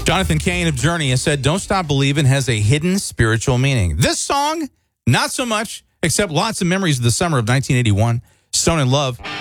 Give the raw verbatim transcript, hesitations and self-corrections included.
Jonathan Cain of Journey has said, "Don't Stop Believin'" has a hidden spiritual meaning. This song, not so much, except lots of memories of the summer of nineteen eighty-one. Stone in Love.